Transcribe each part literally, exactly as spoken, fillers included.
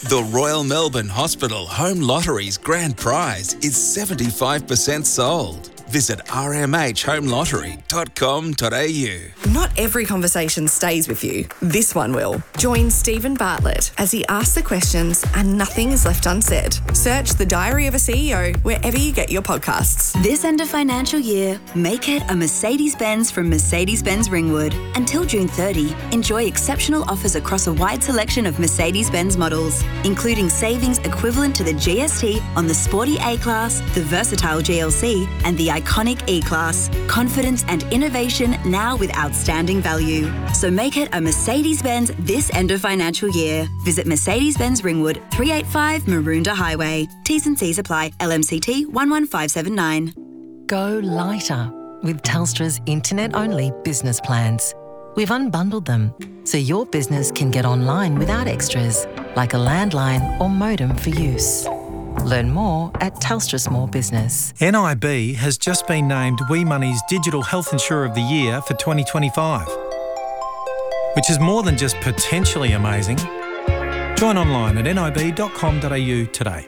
The Royal Melbourne Hospital Home Lottery's grand prize is seventy-five percent sold. Visit r m h home lottery dot com dot a u. Not every conversation stays with you. This one will. Join Stephen Bartlett as he asks the questions and nothing is left unsaid. Search The Diary of a C E O wherever you get your podcasts. This end of financial year, make it a Mercedes-Benz from Mercedes-Benz Ringwood. Until June thirtieth, enjoy exceptional offers across a wide selection of Mercedes-Benz models, including savings equivalent to the G S T on the sporty A-Class, the versatile G L C and the iconic E-Class. Confidence and innovation now with outstanding value. So make it a Mercedes-Benz this end of financial year. Visit Mercedes-Benz Ringwood, three eighty-five Maroondah Highway. T's and C's apply. L M C T one one five seven nine. Go lighter with Telstra's internet-only business plans. We've unbundled them so your business can get online without extras, like a landline or modem for use. Learn more at Telstra Small Business. N I B has just been named WeMoney's Digital Health Insurer of the Year for twenty twenty-five, which is more than just potentially amazing. Join online at n i b dot com dot a u today.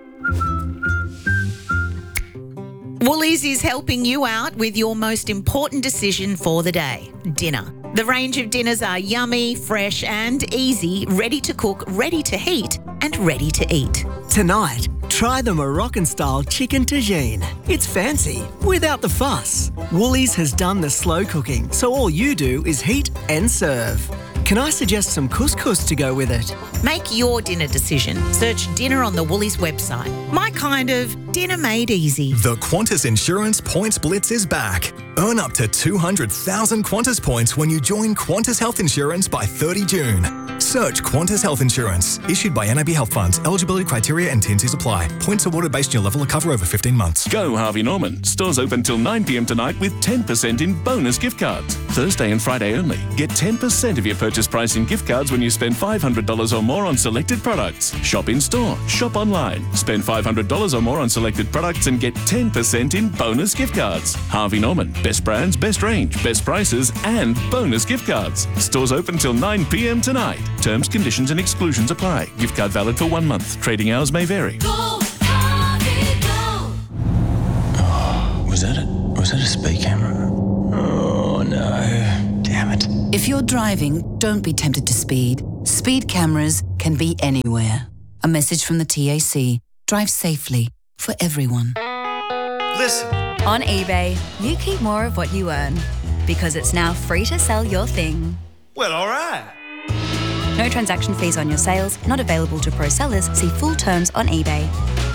Woolies is helping you out with your most important decision for the day, dinner. The range of dinners are yummy, fresh and easy, ready to cook, ready to heat and ready to eat. Tonight, try the Moroccan-style chicken tagine. It's fancy, without the fuss. Woolies has done the slow cooking, so all you do is heat and serve. Can I suggest some couscous to go with it? Make your dinner decision. Search dinner on the Woolies website. My kind of dinner made easy. The Qantas Insurance Points Blitz is back. Earn up to two hundred thousand Qantas points when you join Qantas Health Insurance by thirty June. Search Qantas Health Insurance. Issued by N A B Health Funds. Eligibility criteria and T and Cs apply. Points awarded based on your level of cover over fifteen months. Go Harvey Norman. Stores open till nine p m tonight with ten percent in bonus gift cards. Thursday and Friday only. Get ten percent of your purchase price in gift cards when you spend five hundred dollars or more on selected products. Shop in store. Shop online. Spend five hundred dollars or more on selected products and get ten percent in bonus gift cards. Harvey Norman. Best brands, best range, best prices and bonus gift cards. Stores open till nine p m tonight. Terms, conditions and exclusions apply. Gift card valid for one month. Trading hours may vary. Go, Harvey, go. Oh, was that it? Was that a speed camera? Oh no. Damn it. If you're driving, don't be tempted to speed. Speed cameras can be anywhere. A message from the T A C. Drive safely for everyone. Listen. On eBay, you keep more of what you earn because it's now free to sell your thing. Well, all right. No transaction fees on your sales, not available to pro sellers. See full terms on eBay.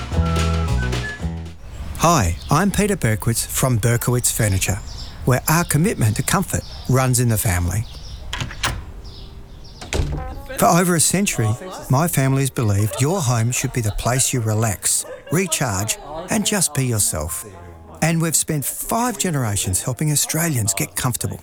Hi, I'm Peter Berkowitz from Berkowitz Furniture, where our commitment to comfort runs in the family. For over a century, my family's believed your home should be the place you relax, recharge, and just be yourself. And we've spent five generations helping Australians get comfortable.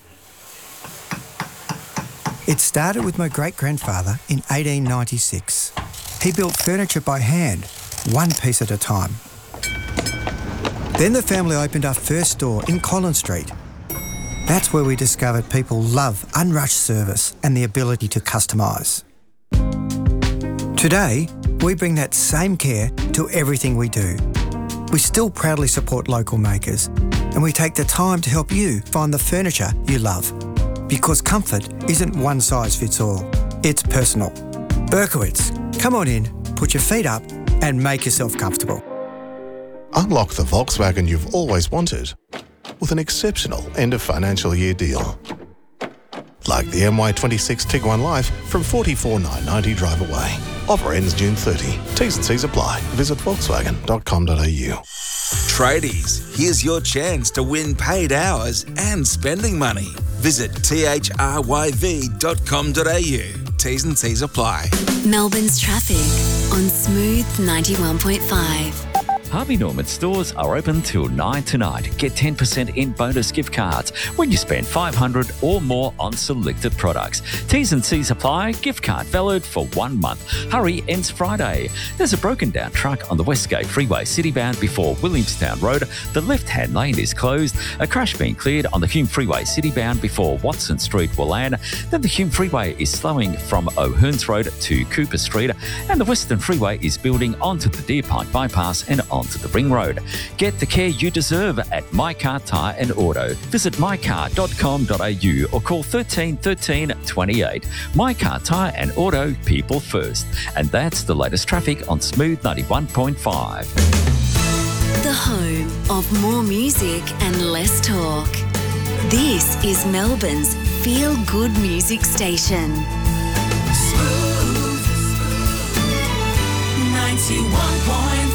It started with my great-grandfather in eighteen ninety-six. He built furniture by hand, one piece at a time. Then the family opened our first store in Collins Street. That's where we discovered people love unrushed service and the ability to customise. Today, we bring that same care to everything we do. We still proudly support local makers, and we take the time to help you find the furniture you love. Because comfort isn't one size fits all. It's personal. Berkowitz, come on in, put your feet up and make yourself comfortable. Unlock the Volkswagen you've always wanted with an exceptional end of financial year deal. Like the M Y twenty-six Tiguan Life from forty-four thousand nine hundred ninety drive away. Offer ends June thirtieth. T's and C's apply. Visit volkswagen dot com dot a u. Tradies, here's your chance to win paid hours and spending money. Visit t h r y v dot com dot a u. T's and C's apply. Melbourne's traffic on Smooth ninety-one point five. Harvey Norman stores are open till nine tonight. Get ten percent in bonus gift cards when you spend five hundred dollars or more on selected products. T's and C's apply. Gift card valid for one month. Hurry ends Friday. There's a broken down truck on the Westgate Freeway citybound before Williamstown Road. The left-hand lane is closed. A crash being cleared on the Hume Freeway citybound before Watson Street, Willan. Then the Hume Freeway is slowing from O'Hearns Road to Cooper Street, and the Western Freeway is building onto the Deer Park Bypass and onto the Ring Road. Get the care you deserve at My Car Tyre and Auto. Visit my car dot com dot a u or call thirteen thirteen twenty-eight. My Car Tyre and Auto, people first. And that's the latest traffic on Smooth ninety-one point five. The home of more music and less talk. This is Melbourne's feel-good music station. ninety-one point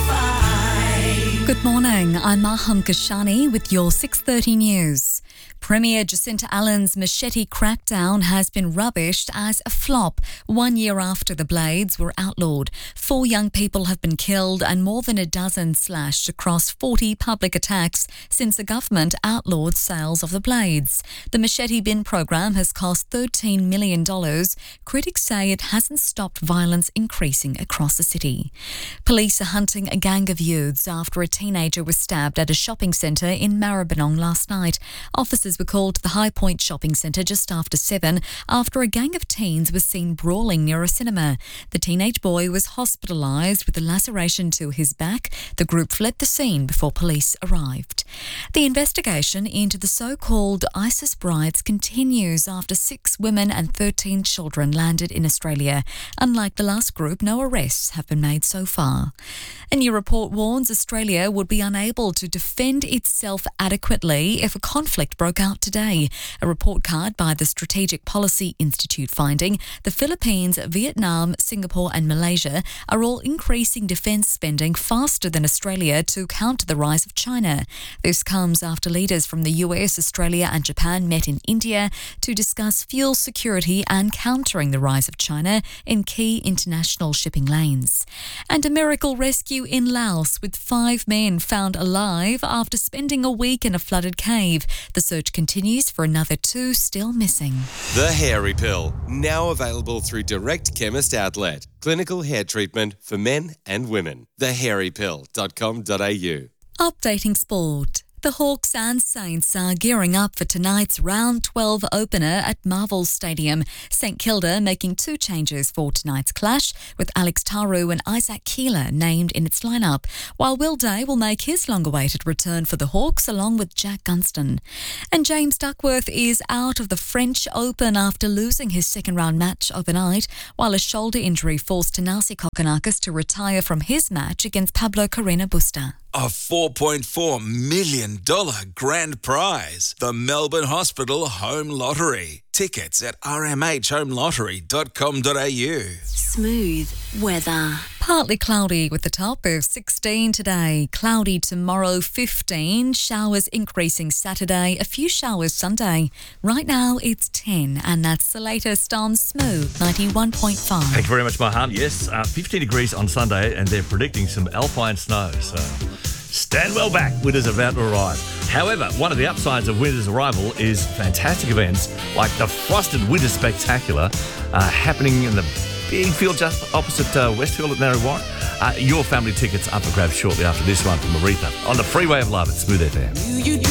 five. Good morning, I'm Maham Kashani with your six thirty news. Premier Jacinta Allen's machete crackdown has been rubbished as a flop one year after the blades were outlawed. Four young people have been killed and more than a dozen slashed across forty public attacks since the government outlawed sales of the blades. The machete bin program has cost thirteen million dollars. Critics say it hasn't stopped violence increasing across the city. Police are hunting a gang of youths after a teenager was stabbed at a shopping centre in Maribyrnong last night. Officers were called to the High Point shopping centre just after seven after a gang of teens was seen brawling near a cinema. The teenage boy was hospitalised with a laceration to his back. The group fled the scene before police arrived. The investigation into the so-called ISIS brides continues after six women and thirteen children landed in Australia. Unlike the last group, no arrests have been made so far. A new report warns Australia would be unable to defend itself adequately if a conflict broke out today. A report card by the Strategic Policy Institute finding the Philippines, Vietnam, Singapore and Malaysia are all increasing defence spending faster than Australia to counter the rise of China. This comes after leaders from the U S, Australia and Japan met in India to discuss fuel security and countering the rise of China in key international shipping lanes. And a miracle rescue in Laos with five men found alive after spending a week in a flooded cave. The search continues for another two still missing. The Hairy Pill, now available through Direct Chemist Outlet. Clinical hair treatment for men and women. the hairy pill dot com dot a u. Updating sport. The Hawks and Saints are gearing up for tonight's round twelve opener at Marvel Stadium. St Kilda making two changes for tonight's clash, with Alex Taru and Isaac Keeler named in its lineup, while Will Day will make his long-awaited return for the Hawks along with Jack Gunston. And James Duckworth is out of the French Open after losing his second-round match overnight, while a shoulder injury forced Thanasi Kokkinakis to retire from his match against Pablo Carreño Busta. A four point four million dollars grand prize. The Melbourne Hospital Home Lottery. Tickets at r m h home lottery dot com dot a u. Smooth weather. Partly cloudy with a top of sixteen today. Cloudy tomorrow, fifteen. Showers increasing Saturday. A few showers Sunday. Right now it's ten, and that's the latest on Smooth ninety-one point five. Thank you very much, Mahan. Yes, uh, fifteen degrees on Sunday, and they're predicting some alpine snow. So stand well back. Winter's about to arrive. However, one of the upsides of winter's arrival is fantastic events like the Frosted Winter Spectacular uh, happening in the big field just opposite uh, Westfield at Narre Warren. Uh, your family tickets up for grabs shortly after this one from Aretha on the Freeway of Love at Smooth F M.